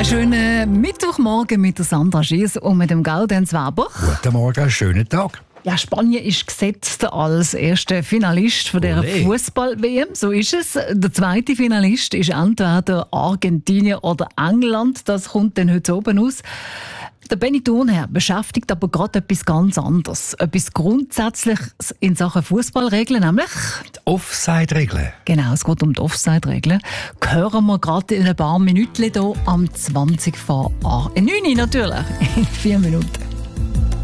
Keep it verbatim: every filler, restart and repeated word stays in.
schönen Mittwochmorgen mit der Sandra Schiess und mit dem Gaudenz Weber. Guten Morgen, schönen Tag. Ja, Spanien ist gesetzt als erster Finalist von dieser Fußball-W M. So ist es. Der zweite Finalist ist entweder Argentinien oder England. Das kommt dann heute oben aus. Der Benny Thurnherr beschäftigt aber gerade etwas ganz anderes. Etwas Grundsätzliches in Sachen Fußballregeln, nämlich Die Offside-Regeln. Genau, es geht um die Offside-Regeln. Hören wir gerade in ein paar Minuten hier am zwanzig vor neun natürlich, in vier Minuten.